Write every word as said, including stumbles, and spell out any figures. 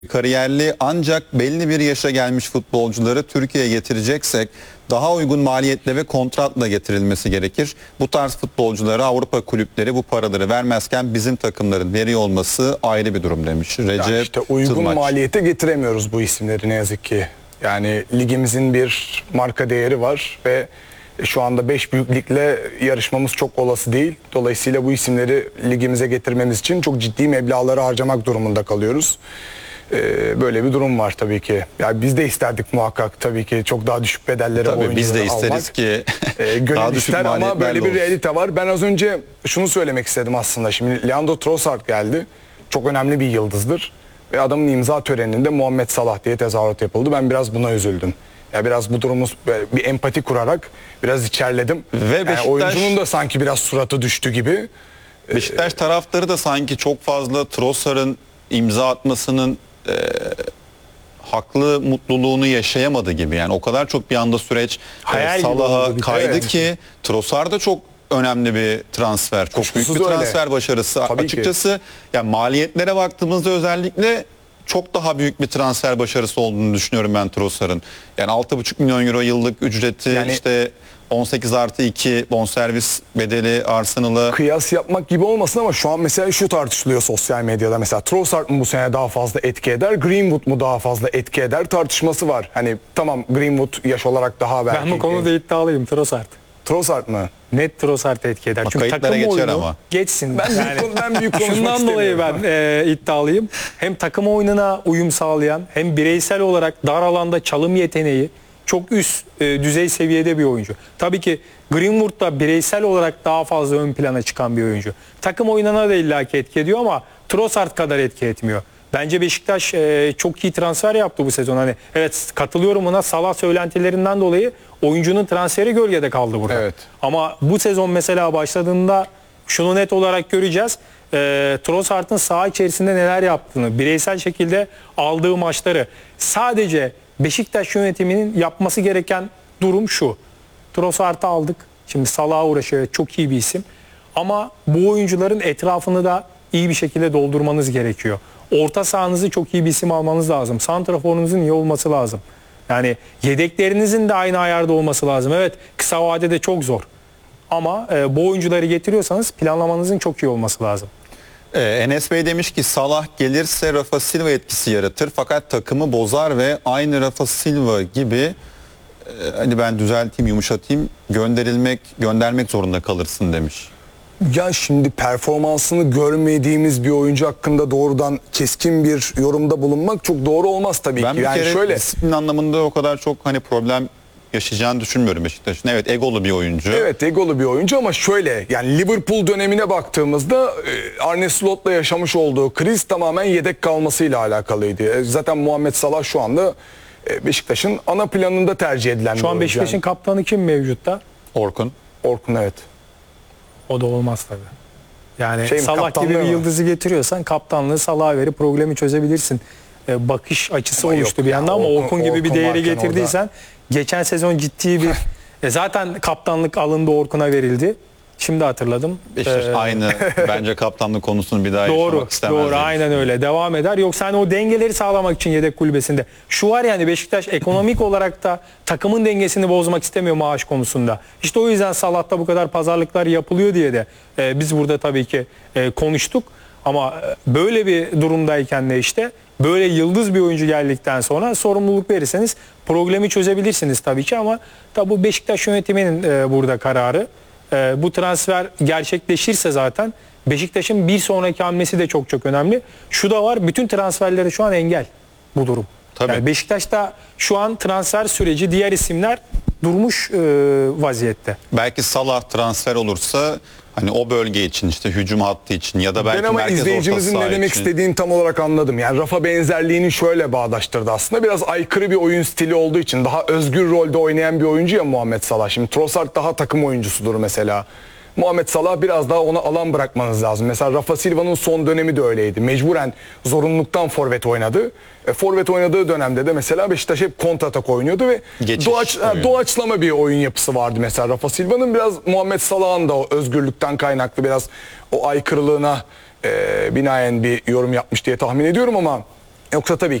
Kariyerli ancak belli bir yaşa gelmiş futbolcuları Türkiye'ye getireceksek daha uygun maliyetle ve kontratla getirilmesi gerekir. Bu tarz futbolculara Avrupa kulüpleri bu paraları vermezken bizim takımların veriyor olması ayrı bir durum demiş Recep yani işte uygun Tılmaç. maliyete getiremiyoruz bu isimleri ne yazık ki. Yani ligimizin bir marka değeri var ve şu anda beş büyük ligle yarışmamız çok olası değil. Dolayısıyla bu isimleri ligimize getirmemiz için çok ciddi meblağları harcamak durumunda kalıyoruz. Böyle bir durum var tabii ki. Yani biz de isterdik muhakkak tabii ki çok daha düşük bedelleri tabii oyuncuları biz de isteriz almak. ki e, gönül daha düşük ister ama böyle bir olsun. realite var. Ben az önce şunu söylemek istedim aslında. Şimdi Leandro Trossard geldi. Çok önemli bir yıldızdır. Ve adamın imza töreninde Muhammed Salah diye tezahürat yapıldı. Ben biraz buna üzüldüm. Ya biraz bu durumu bir empati kurarak biraz içerledim. Ve yani Beşiktaş, oyuncunun da sanki biraz suratı düştü gibi. Beşiktaş taraftarı da sanki çok fazla Trossard'ın imza atmasının e, haklı mutluluğunu yaşayamadı gibi. Yani o kadar çok bir anda süreç e, Salah'a kaydı evet. ki Trossard da çok önemli bir transfer. Çok Kuşkusuz büyük bir transfer öyle. başarısı. Tabii Açıkçası yani maliyetlere baktığımızda özellikle çok daha büyük bir transfer başarısı olduğunu düşünüyorum ben Trossard'ın. Yani altı buçuk milyon euro yıllık ücreti, yani işte on sekiz artı iki bonservis bedeli Arsenal'a. Kıyas yapmak gibi olmasın ama şu an mesela şu tartışılıyor sosyal medyada. Mesela Trossard mı bu sene daha fazla etki eder, Greenwood mu daha fazla etki eder tartışması var. Hani tamam Greenwood yaş olarak daha belki. Ben bu konuda iddialıyım Trossard. Trossard mı? Net Trossard etki eder. Bak, çünkü takım geçer oyunu ama. geçsin. Ben yani, büyük, ben büyük konuşmak şundan dolayı ben e, iddialıyım. Hem takım oyununa uyum sağlayan hem bireysel olarak dar alanda çalım yeteneği çok üst e, düzey seviyede bir oyuncu. Tabii ki Greenwood da bireysel olarak daha fazla ön plana çıkan bir oyuncu. Takım oyununa da illaki etki ediyor ama Trossard kadar etki etmiyor. Bence Beşiktaş e, çok iyi transfer yaptı bu sezon. Hani evet katılıyorum ona, Salah söylentilerinden dolayı oyuncunun transferi gölgede kaldı burada. Evet. Ama bu sezon mesela başladığında şunu net olarak göreceğiz. E, Trossard'ın saha içerisinde neler yaptığını, bireysel şekilde aldığı maçları. Sadece Beşiktaş yönetiminin yapması gereken durum şu. Trossard'ı aldık. Şimdi Salah'a uğraşıyor. Çok iyi bir isim. Ama bu oyuncuların etrafını da iyi bir şekilde doldurmanız gerekiyor. Orta sahanızı çok iyi bir isim almanız lazım. Santraforunuzun iyi olması lazım. Yani yedeklerinizin de aynı ayarda olması lazım. Evet, kısa vadede çok zor. Ama e, bu oyuncuları getiriyorsanız planlamanızın çok iyi olması lazım. Ee, Enes Bey demiş ki Salah gelirse Rafa Silva etkisi yaratır fakat takımı bozar ve aynı Rafa Silva gibi e, hani ben düzelteyim, yumuşatayım, gönderilmek göndermek zorunda kalırsın demiş. Ya şimdi performansını görmediğimiz bir oyuncu hakkında doğrudan keskin bir yorumda bulunmak çok doğru olmaz tabii ben ki. Bir yani kere şöyle disiplin anlamında o kadar çok hani problem yaşayacağını düşünmüyorum Beşiktaş'ın. Evet, egolu bir oyuncu. Evet, egolu bir oyuncu ama şöyle yani Liverpool dönemine baktığımızda Arne Slot'la yaşamış olduğu kriz tamamen yedek kalmasıyla alakalıydı. Zaten Muhammed Salah şu anda Beşiktaş'ın ana planında tercih edilen Şu an Beşiktaş'ın yani. kaptanı kim mevcutta? Orkun. Orkun evet. O da olmaz tabii. Yani şey Salah gibi bir yıldızı getiriyorsan kaptanlığı Salah'a verip problemi çözebilirsin. Ee, bakış açısı ama oluştu bir yanda ama Orkun, Orkun gibi Orkun bir değeri getirdiysen orada. Geçen sezon ciddi bir e zaten kaptanlık alındı, Orkun'a verildi. Şimdi hatırladım. Beşiktaş ee, aynı bence kaptanlık konusunu bir daha doğru, yaşamak istemez. Doğru, aynen öyle. Devam eder. Yoksa hani o dengeleri sağlamak için yedek kulübesinde. Şu var yani Beşiktaş ekonomik olarak da takımın dengesini bozmak istemiyor maaş konusunda. İşte o yüzden Salah'ta bu kadar pazarlıklar yapılıyor diye de e, biz burada tabii ki e, konuştuk. Ama böyle bir durumdayken de işte böyle yıldız bir oyuncu geldikten sonra sorumluluk verirseniz problemi çözebilirsiniz tabii ki ama tabii bu Beşiktaş yönetiminin e, burada kararı. E, bu transfer gerçekleşirse zaten Beşiktaş'ın bir sonraki hamlesi de çok çok önemli. Şu da var, bütün transferlere şu an engel bu durum. Tabii. Yani Beşiktaş'ta şu an transfer süreci, diğer isimler durmuş e, vaziyette. Belki Salah transfer olursa hani o bölge için, işte hücum hattı için ya da belki ben ama merkez izleyicimizin ne demek için. istediğini tam olarak anladım. Yani Rafa benzerliğini şöyle bağdaştırdı aslında. Biraz aykırı bir oyun stili olduğu için daha özgür rolde oynayan bir oyuncu ya Muhammed Salah. Şimdi Trossard daha takım oyuncusudur mesela. Muhammed Salah biraz daha ona alan bırakmanız lazım. Mesela Rafa Silva'nın son dönemi de öyleydi. Mecburen zorunluluktan forvet oynadı. E, forvet oynadığı dönemde de mesela Beşiktaş hep kontratak oynuyordu ve doğaç, ha, doğaçlama bir oyun yapısı vardı mesela Rafa Silva'nın. Biraz Muhammed Salah'ın da o özgürlükten kaynaklı biraz o aykırılığına e, binaen bir yorum yapmış diye tahmin ediyorum ama Yoksa tabii